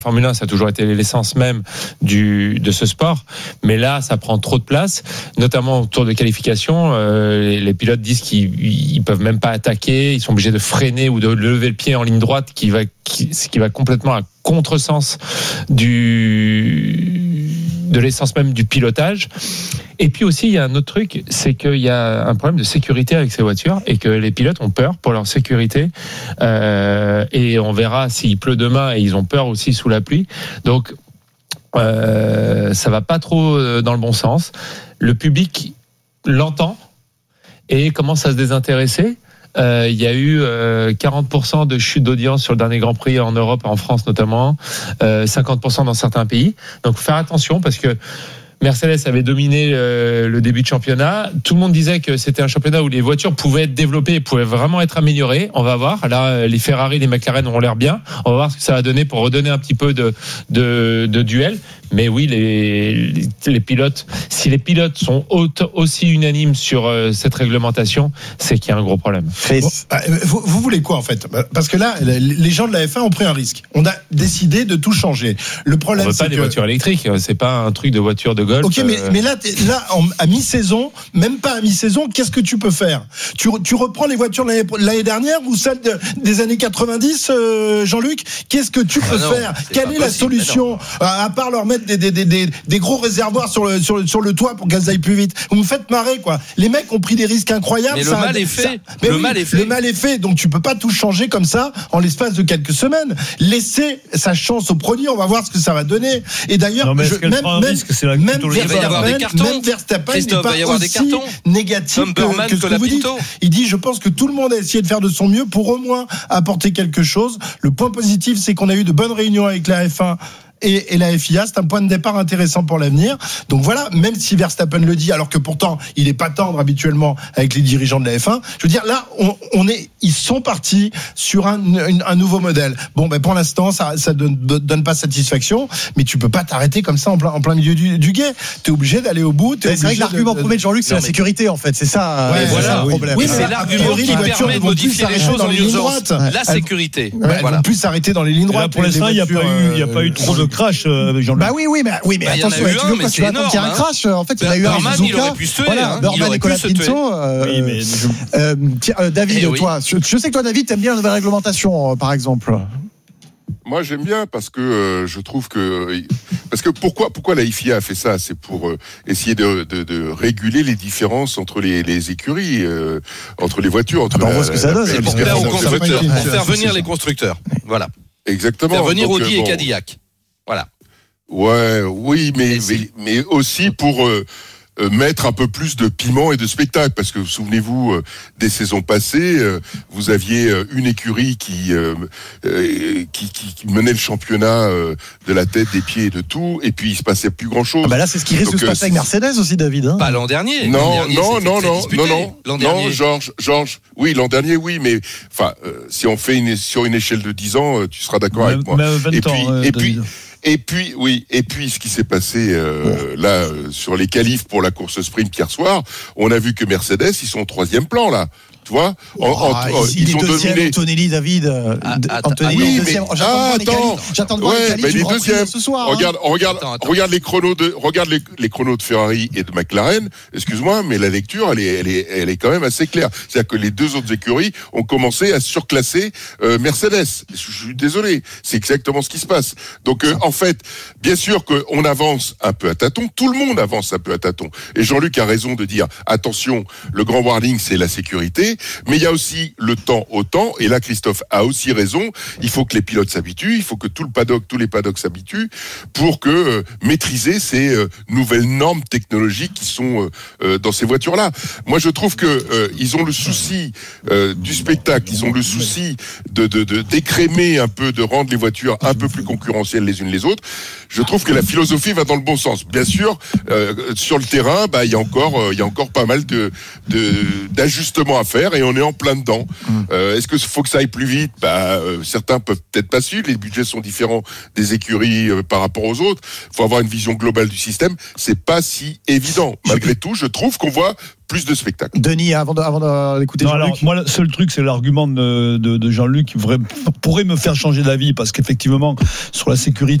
Formule 1, ça a toujours été l'essence même de ce sport, mais là, ça prend trop de place, notamment au tour de qualification. Les pilotes disent qu'ils peuvent même pas attaquer, ils sont obligés de freiner ou de lever le pied en ligne droite, ce qui va complètement à contresens de l'essence même du pilotage. Et puis aussi, il y a un autre truc, c'est qu'il y a un problème de sécurité avec ces voitures et que les pilotes ont peur pour leur sécurité. Et on verra s'il pleut demain, et ils ont peur aussi sous la pluie. Donc, ça va pas trop dans le bon sens. Le public l'entend et commence à se désintéresser. Il y a eu 40% de chute d'audience sur le dernier Grand Prix en Europe, en France notamment, 50% dans certains pays. Donc, faut faire attention parce que Mercedes avait dominé le début de championnat. Tout le monde disait que c'était un championnat où les voitures pouvaient être développées, pouvaient vraiment être améliorées. On va voir. Là, les Ferrari, les McLaren ont l'air bien. On va voir ce que ça va donner pour redonner un petit peu de duel. Mais oui, les pilotes, si les pilotes sont aussi unanimes sur cette réglementation, c'est qu'il y a un gros problème. Bon, vous voulez quoi en fait ? Parce que là, les gens de la F1 ont pris un risque. On a décidé de tout changer. Le problème, on veut pas des voitures électriques. C'est pas un truc de voiture de golf. Ok, mais là, à mi-saison, même pas à mi-saison, qu'est-ce que tu peux faire ? Tu reprends les voitures de l'année dernière ou celles des années 90, Jean-Luc ? Qu'est-ce que tu peux faire ? Quelle est la solution ? À part leur mettre des gros réservoirs sur le toit pour qu'elles aillent plus vite. Vous me faites marrer, quoi. Les mecs ont pris des risques incroyables. Mais le mal est fait. Le mal est fait. Donc tu peux pas tout changer comme ça en l'espace de quelques semaines. Laissez sa chance au produit. On va voir ce que ça va donner. Et d'ailleurs, même Verstappen n'est pas aussi négatif que ce que vous dites. Il dit, je pense que tout le monde a essayé de faire de son mieux pour au moins apporter quelque chose. Le point positif, c'est qu'on a eu de bonnes réunions avec la F1 et la FIA, c'est un point de départ intéressant pour l'avenir. Donc voilà, même si Verstappen le dit, alors que pourtant il est pas tendre habituellement avec les dirigeants de la F1, je veux dire là, ils sont partis sur un nouveau modèle. Bon, ben pour l'instant, ça donne pas satisfaction, mais tu peux pas t'arrêter comme ça en plein milieu du guet. T'es obligé d'aller au bout. C'est vrai que l'argument premier de Jean-Luc, c'est la sécurité en fait, c'est ça. Ouais, voilà. Le problème. Oui, c'est l'argument qui permet de modifier les choses en urgence. La sécurité. Elles vont plus s'arrêter dans les lignes droites. Pour l'instant, il y a pas eu trop de crash, Jean-Luc. Bah oui, mais attention, tu veux quoi, tu attends qu'il y ait un crash. En fait, il y a eu un Suzuka. Il aurait pu se tuer. Burman et Colapinto. David, toi, je sais que toi, David, t'aimes bien la nouvelle réglementation, par exemple. Moi, j'aime bien parce que je trouve que pourquoi la FIA a fait ça, c'est pour essayer de réguler les différences entre les écuries, entre les voitures. On voit ce que ça donne. C'est pour plaire aux constructeurs, pour faire venir les constructeurs. Voilà. Exactement. Faire venir Audi et Cadillac. Voilà. Ouais, oui, mais aussi pour mettre un peu plus de piment et de spectacle, parce que souvenez-vous, des saisons passées, vous aviez une écurie qui menait le championnat de la tête, des pieds et de tout, et puis il se passait plus grand-chose. Là, c'est ce qui risque de se passer avec Mercedes aussi, David. Hein. Pas l'an dernier. Non, Georges. Oui, l'an dernier, oui, mais enfin, si on fait sur une échelle de 10 ans, tu seras d'accord avec moi. 20 Et puis, ce qui s'est passé sur les qualifs pour la course sprint hier soir, on a vu que Mercedes, ils sont au 3e plan là. Tu vois, ils ont dominé. Antonelli, David. Antonelli, deuxième. J'attends de voir les qualifs du Grand Prix ce soir. Regarde les chronos les chronos de Ferrari et de McLaren. Excuse-moi, mais la lecture, elle est quand même assez claire. C'est-à-dire que les deux autres écuries ont commencé à surclasser Mercedes. Je suis désolé, c'est exactement ce qui se passe. Donc en fait, bien sûr qu'on avance un peu à tâtons. Tout le monde avance un peu à tâtons. Et Jean-Luc a raison de dire attention, le grand warning, c'est la sécurité. Mais il y a aussi le temps au temps, et là Christophe a aussi raison, il faut que les pilotes s'habituent, il faut que tous les paddocks s'habituent pour maîtriser ces nouvelles normes technologiques qui sont dans ces voitures-là. Moi je trouve que ils ont le souci du spectacle, ils ont le souci de d'écrémer un peu, de rendre les voitures un peu plus concurrentielles les unes les autres. Je trouve que la philosophie va dans le bon sens. Bien sûr, sur le terrain, il y a encore pas mal d'ajustements à faire. faire et on est en plein dedans. Est-ce que faut que ça aille plus vite? Certains peuvent peut-être pas suivre. Les budgets sont différents des écuries par rapport aux autres. Faut avoir une vision globale du système. C'est pas si évident. Malgré tout, je trouve qu'on voit plus de spectacles. Denis, avant d'écouter Jean-Luc. Alors, moi, le seul truc, c'est l'argument de Jean-Luc qui pourrait me faire changer d'avis, parce qu'effectivement, sur la sécurité,